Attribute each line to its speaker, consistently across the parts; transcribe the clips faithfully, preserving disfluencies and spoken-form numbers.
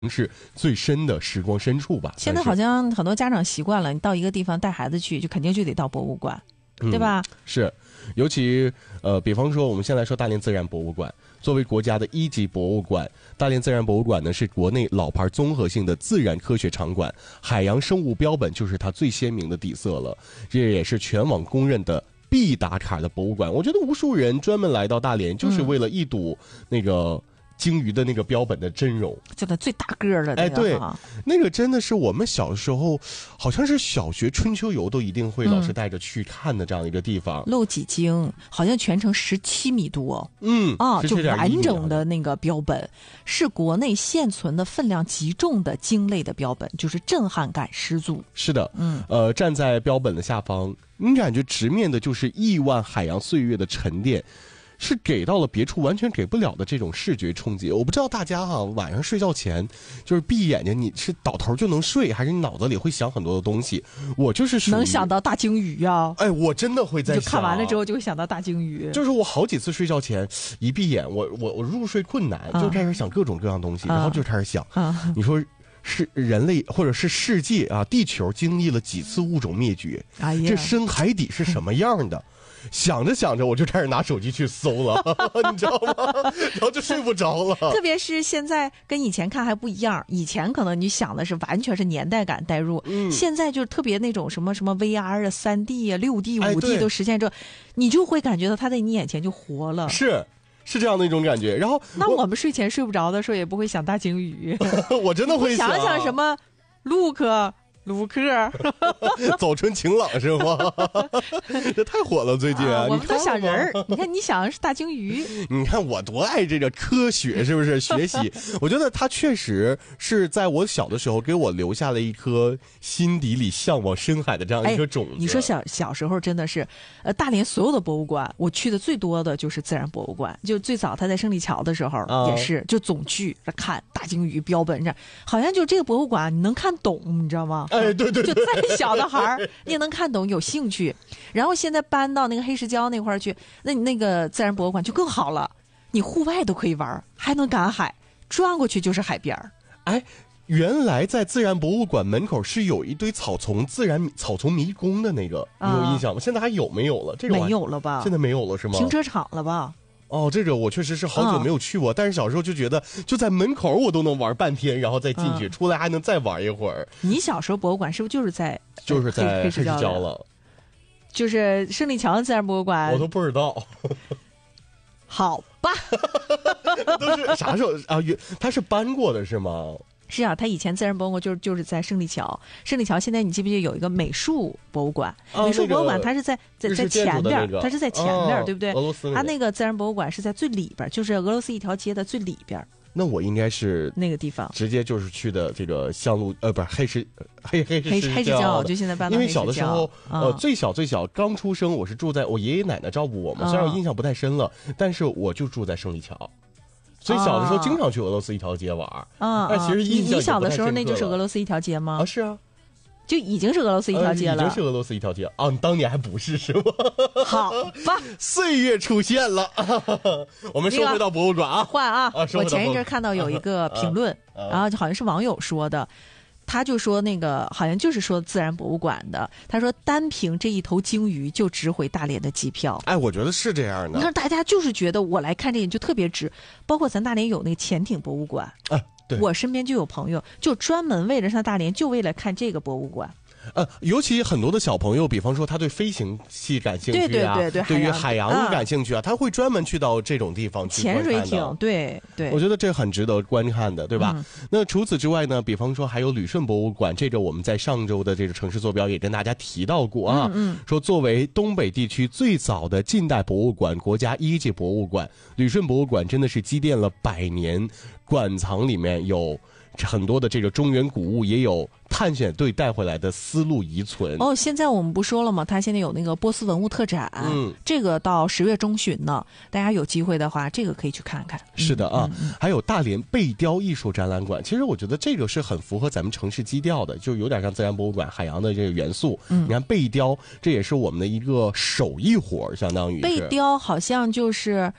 Speaker 1: 是最深的时光深处吧。
Speaker 2: 现在好像很多家长习惯了，你到一个地方带孩子去，就肯定就得到博物馆，嗯、对吧？
Speaker 1: 是，尤其呃，比方说我们先来说大连自然博物馆，作为国家的一级博物馆，大连自然博物馆呢是国内老牌综合性的自然科学场馆，海洋生物标本就是它最鲜明的底色了，这也是全网公认的必打卡的博物馆。我觉得无数人专门来到大连，就是为了一睹那个鲸鱼的那个标本的真容，
Speaker 2: 就那最大个儿的那个。
Speaker 1: 哎，对，那个真的是我们小时候，好像是小学春秋游都一定会老师带着去看的这样一个地方。
Speaker 2: 露脊鲸好像全程十七米多，
Speaker 1: 嗯
Speaker 2: 啊，就完整的那个标本，是国内现存的分量极重的鲸类的标本，就是震撼感十足。
Speaker 1: 是的，嗯，呃，站在标本的下方，你感觉直面的就是亿万海洋岁月的沉淀。是给到了别处完全给不了的这种视觉冲击。我不知道大家哈、啊、晚上睡觉前就是闭眼睛，你是倒头就能睡，还是你脑子里会想很多的东西？我就是属于
Speaker 2: 能想到大鲸鱼啊！
Speaker 1: 哎，我真的会在想，
Speaker 2: 就看完了之后就会想到大鲸鱼。
Speaker 1: 就是我好几次睡觉前一闭眼，我我我入睡困难，就开始想各种各样东西，啊、然后就开始想，啊、你说。是人类或者是世界啊，地球经历了几次物种灭绝？哎呀，这深海底是什么样的？想着想着，我就开始拿手机去搜了，你知道吗？然后就睡不着了。
Speaker 2: 特别是现在跟以前看还不一样，以前可能你想的是完全是年代感带入，嗯、现在就特别那种什么什么 V R 啊、三 D 啊、六 D、五 D 都实现之后，你就会感觉到它在你眼前就活了。
Speaker 1: 是。是这样的一种感觉，然后
Speaker 2: 那我们睡前睡不着的时候也不会想大鲸鱼，
Speaker 1: 我真的会
Speaker 2: 想想什么陆克、卢克，
Speaker 1: 早春晴朗是吗？这太火了最近、啊
Speaker 2: 啊，我们都想人儿，你看你想的是大鲸鱼，
Speaker 1: 你看我多爱这个科学，是不是学习？我觉得它确实是在我小的时候给我留下了一颗心底里向往深海的这样一颗种子。
Speaker 2: 哎、你说小小时候真的是，呃，大连所有的博物馆，我去的最多的就是自然博物馆。就最早他在胜利桥的时候、啊、也是，就总去看大鲸鱼标本，这好像就这个博物馆你能看懂，你知道吗？
Speaker 1: 哎，对对
Speaker 2: 对，就再小的孩儿你也能看懂，有兴趣。然后现在搬到那个黑石礁那块儿去，那你那个自然博物馆就更好了，你户外都可以玩，还能赶海，转过去就是海边儿。
Speaker 1: 哎，原来在自然博物馆门口是有一堆草丛自然草丛迷宫的那个，你有印象吗？啊、现在还有没有了？这个
Speaker 2: 没有了吧？
Speaker 1: 现在没有了是吗？
Speaker 2: 停车场了吧？
Speaker 1: 哦，这个我确实是好久没有去过、哦，但是小时候就觉得就在门口我都能玩半天，然后再进去、嗯，出来还能再玩一会儿。
Speaker 2: 你小时候博物馆是不是就是在
Speaker 1: 就是在黑石礁了？
Speaker 2: 就是胜利桥自然博物馆，
Speaker 1: 我都不知道。
Speaker 2: 好吧，
Speaker 1: 都是啥时候啊？他是搬过的是吗？
Speaker 2: 是啊，他以前自然博物馆就是就是在胜利桥，胜利桥现在你记不记得有一个美术博物馆？
Speaker 1: 哦、
Speaker 2: 美术博物馆它是在、
Speaker 1: 那个、
Speaker 2: 在在前边，
Speaker 1: 那个、
Speaker 2: 它是在前边、哦，对不对？
Speaker 1: 俄罗斯、那个，
Speaker 2: 它那个自然博物馆是在最里边，就是俄罗斯一条街的最里边。
Speaker 1: 那我应该是
Speaker 2: 那个地方，
Speaker 1: 直接就是去的这个向路，呃，不是黑石黑黑
Speaker 2: 黑黑石礁，就现在搬到
Speaker 1: 因为小的时候，
Speaker 2: 嗯、
Speaker 1: 呃，最小最小刚出生，我是住在我爷爷奶奶照顾我们，嗯、虽然我印象不太深了，但是我就住在胜利桥。所以小的时候经常去俄罗斯一条街玩，
Speaker 2: 啊、
Speaker 1: 但其实印象
Speaker 2: 你小的时候那就是俄罗斯一条街吗？
Speaker 1: 啊，是啊，
Speaker 2: 就已经是俄罗斯一条街了，
Speaker 1: 呃、已经是俄罗斯一条街啊！你当年还不是是吗？
Speaker 2: 好吧，
Speaker 1: 岁月出现了，我们说回到博物馆啊，
Speaker 2: 换啊！啊我前一阵看到有一个评论，
Speaker 1: 啊啊、
Speaker 2: 然后好像是网友说的。他就说那个好像就是说自然博物馆的，他说单凭这一头鲸鱼就值回大连的机票。
Speaker 1: 哎，我觉得是这样的。
Speaker 2: 你看大家就是觉得我来看这个就特别值，包括咱大连有那个潜艇博物馆，
Speaker 1: 啊，对，
Speaker 2: 我身边就有朋友就专门为了上大连就为了看这个博物馆。
Speaker 1: 呃，尤其很多的小朋友，比方说他对飞行器感兴趣啊，
Speaker 2: 对对对对，
Speaker 1: 对于海洋感兴趣啊，啊他会专门去到这种地方去
Speaker 2: 潜水艇，对对，
Speaker 1: 我觉得这很值得观看的，对吧？嗯、那除此之外呢，比方说还有旅顺博物馆，这个我们在上周的这个城市坐标也跟大家提到过啊，
Speaker 2: 嗯嗯、
Speaker 1: 说作为东北地区最早的近代博物馆，国家一级博物馆，旅顺博物馆真的是积淀了百年，馆藏里面有很多的这个中原古物，也有探险队带回来的丝路遗存。
Speaker 2: 哦，现在我们不说了吗？它现在有那个波斯文物特展，
Speaker 1: 嗯，
Speaker 2: 这个到十月中旬呢，大家有机会的话，这个可以去看看。
Speaker 1: 是的啊，
Speaker 2: 嗯嗯、
Speaker 1: 还有大连贝雕艺术展览馆，其实我觉得这个是很符合咱们城市基调的，就有点像自然博物馆海洋的这个元素。
Speaker 2: 嗯，
Speaker 1: 你看贝雕，这也是我们的一个手艺活，相当于是
Speaker 2: 贝雕好像就是。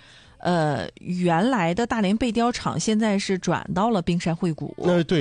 Speaker 2: 呃，原来的大连贝雕厂现在是转到了冰山会谷。
Speaker 1: 那对。